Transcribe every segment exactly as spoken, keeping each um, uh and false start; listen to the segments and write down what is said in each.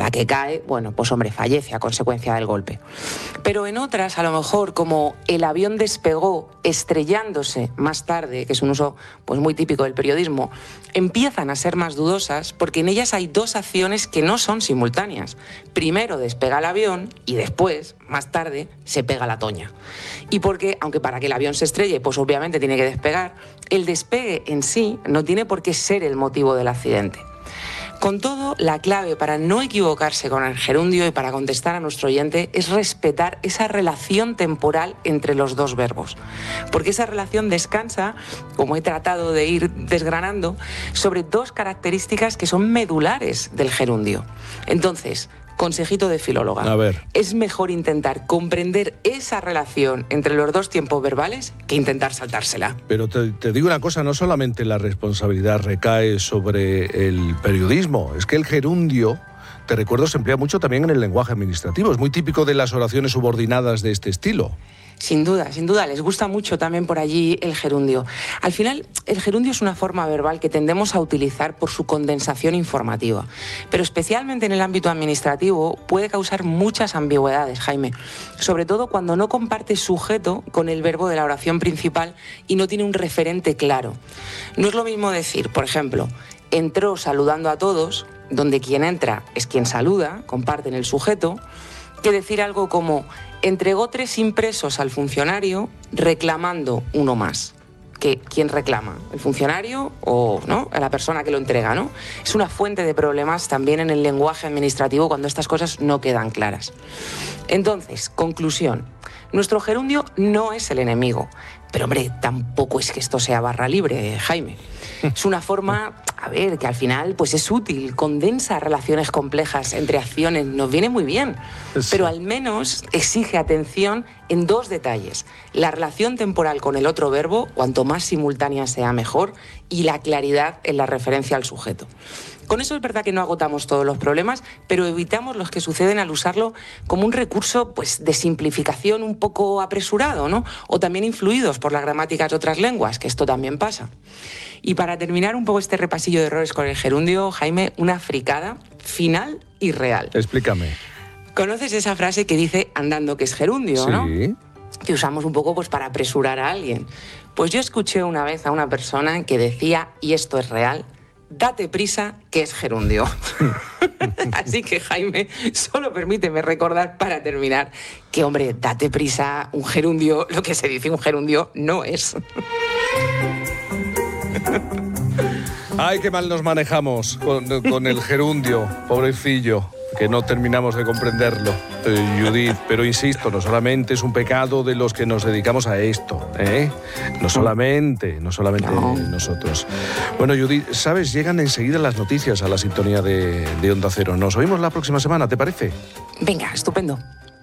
la que cae, bueno, pues hombre, fallece a consecuencia del golpe. Pero en otras, a lo mejor, como el avión despegó estrellándose más tarde, que es un uso pues muy típico del periodismo, empiezan a ser más dudosas porque en ellas hay dos acciones que no son simultáneas. Primero despega el avión y después, más tarde, se pega la toña. Y porque, aunque para que el avión se estrelle, pues obviamente tiene que despegar, el despegue en sí no tiene por qué ser el motivo del accidente. Con todo, la clave para no equivocarse con el gerundio y para contestar a nuestro oyente es respetar esa relación temporal entre los dos verbos. Porque esa relación descansa, como he tratado de ir desgranando, sobre dos características que son medulares del gerundio. Entonces, consejito de filóloga. A ver. Es mejor intentar comprender esa relación entre los dos tiempos verbales que intentar saltársela. Pero te, te digo una cosa, no solamente la responsabilidad recae sobre el periodismo, es que el gerundio, te recuerdo, se emplea mucho también en el lenguaje administrativo. Es muy típico de las oraciones subordinadas de este estilo. Sin duda, sin duda, les gusta mucho también por allí el gerundio. Al final, el gerundio es una forma verbal que tendemos a utilizar por su condensación informativa, pero especialmente en el ámbito administrativo puede causar muchas ambigüedades, Jaime, sobre todo cuando no comparte sujeto con el verbo de la oración principal y no tiene un referente claro. No es lo mismo decir, por ejemplo, entró saludando a todos, donde quien entra es quien saluda, comparten el sujeto, que decir algo como entregó tres impresos al funcionario reclamando uno más. Que, ¿quién reclama? ¿El funcionario o no? A la persona que lo entrega, ¿no? Es una fuente de problemas también en el lenguaje administrativo cuando estas cosas no quedan claras. Entonces, conclusión. Nuestro gerundio no es el enemigo. Pero, hombre, tampoco es que esto sea barra libre, Jaime. Es una forma, a ver, que al final pues es útil, condensa relaciones complejas entre acciones, nos viene muy bien. Sí. Pero al menos exige atención en dos detalles. La relación temporal con el otro verbo, cuanto más simultánea sea mejor, y la claridad en la referencia al sujeto. Con eso es verdad que no agotamos todos los problemas, pero evitamos los que suceden al usarlo como un recurso pues, de simplificación un poco apresurado, ¿no? O también influidos por las gramáticas de otras lenguas, que esto también pasa. Y para terminar un poco este repasillo de errores con el gerundio, Jaime, una fricada final y real. Explícame. ¿Conoces esa frase que dice andando que es gerundio, sí. ¿no? Que usamos un poco pues, para apresurar a alguien. Pues yo escuché una vez a una persona que decía, y esto es real, date prisa, que es gerundio. Así que, Jaime, solo permíteme recordar para terminar que, hombre, date prisa, un gerundio, lo que se dice un gerundio no es. Ay, qué mal nos manejamos con, con el gerundio, pobrecillo, que no terminamos de comprenderlo, eh, Judith. Pero insisto, no solamente es un pecado de los que nos dedicamos a esto, ¿eh? No solamente, no solamente no. nosotros. Bueno, Judith, ¿sabes? Llegan enseguida las noticias a la sintonía de, de Onda Cero. Nos oímos la próxima semana, ¿te parece? Venga, estupendo.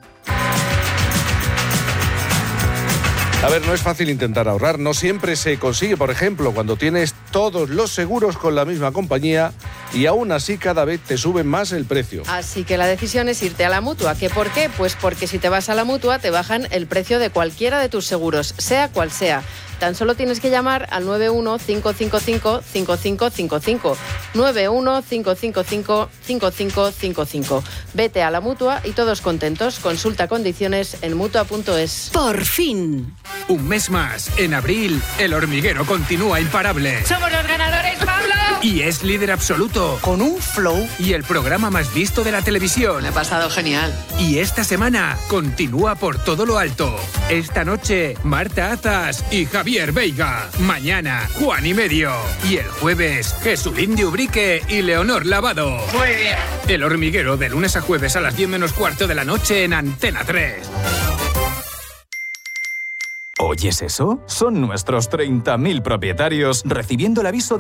A ver, no es fácil intentar ahorrar, no siempre se consigue. Por ejemplo, cuando tienes todos los seguros con la misma compañía y aún así cada vez te suben más el precio. Así que la decisión es irte a la Mutua. ¿Qué por qué? Pues porque si te vas a la Mutua te bajan el precio de cualquiera de tus seguros, sea cual sea. Tan solo tienes que llamar al nueve uno cinco cinco cinco cinco cinco cinco cinco. nueve uno cinco cinco cinco cinco cinco cinco cinco. Vete a la Mutua y todos contentos. Consulta condiciones en mutua punto es. Por fin. Un mes más. En abril, El Hormiguero continúa imparable. ¡Somos los ganadores, Pablo! Y es líder absoluto. Con un flow. Y el programa más visto de la televisión. Me ha pasado genial. Y esta semana continúa por todo lo alto. Esta noche, Marta Azas y Javier Veiga. Mañana, Juan y Medio. Y el jueves, Jesulín de Ubrique y Leonor Lavado. Muy bien. El Hormiguero, de lunes a jueves a las diez menos cuarto de la noche en Antena tres. ¿Oyes eso? Son nuestros treinta mil propietarios recibiendo el aviso de